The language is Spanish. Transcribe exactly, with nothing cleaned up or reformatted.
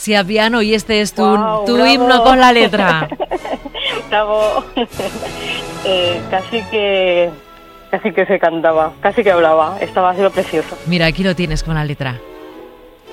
así a piano y este es tu, Wow, tu bravo. himno con la letra. Bravo. eh, casi que casi que se cantaba, casi que hablaba. Estaba así lo precioso. Mira, aquí lo tienes con la letra.